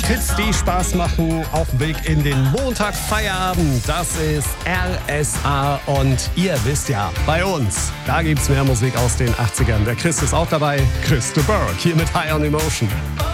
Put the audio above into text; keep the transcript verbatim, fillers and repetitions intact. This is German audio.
Hits, die Spaß machen, auf dem Weg in den Montagfeierabend. Das ist R S A und ihr wisst ja, bei uns, da gibt's mehr Musik aus den achtzigern. Der Chris ist auch dabei, Chris de Burgh, hier mit High on Emotion.